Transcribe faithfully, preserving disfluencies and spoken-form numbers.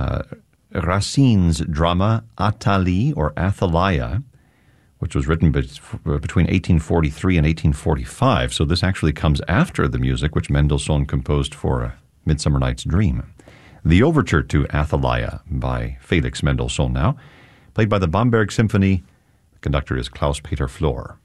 uh, Racine's drama Athalie or Athaliah, which was written be- between eighteen forty-three and eighteen forty-five. So this actually comes after the music which Mendelssohn composed for A Midsummer Night's Dream. The Overture to Athaliah by Felix Mendelssohn now, played by the Bamberg Symphony. The conductor is Klaus-Peter Flor.